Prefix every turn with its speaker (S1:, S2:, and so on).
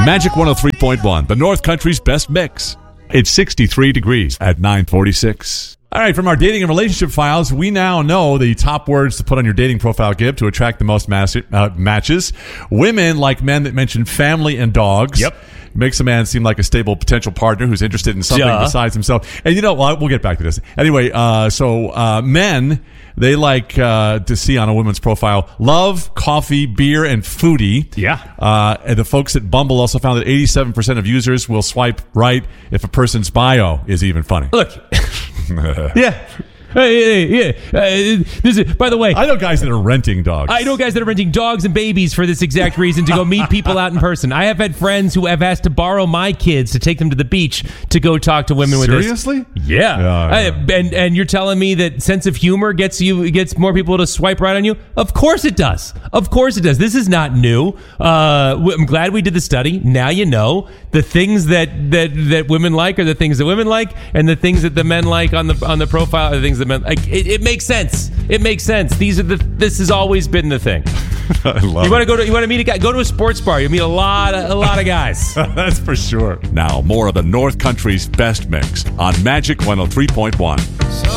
S1: Magic 103.1, the North Country's best mix. It's 63 degrees at 9:46. All right, from our dating and relationship files, we now know the top words to put on your dating profile, Gib, to attract the most matches. Women like men that mention family and dogs.
S2: Yep.
S1: Makes a man seem like a stable potential partner who's interested in something besides himself. And you know, we'll get back to this. Anyway, men, they like to see on a woman's profile love, coffee, beer, and foodie.
S2: Yeah.
S1: And the folks at Bumble also found that 87% of users will swipe right if a person's bio is even funny.
S2: Look. Yeah. By the way,
S1: I know guys that are renting dogs.
S2: I know guys that are renting dogs and babies for this exact reason, to go meet people out in person. I have had friends who have asked to borrow my kids to take them to the beach to go talk to women with this.
S1: Seriously?
S2: Yeah. And you're telling me that sense of humor gets more people to swipe right on you? Of course it does. Of course it does. This is not new. I'm glad we did the study. Now you know the things that women like are the things that women like, and the things that the men like on the profile are the things that men like. It makes sense. It makes sense. This has always been the thing.
S1: I love
S2: you want to meet a guy? Go to a sports bar. You meet a lot of guys.
S1: That's for sure. Now more of the North Country's best mix on Magic 103.1.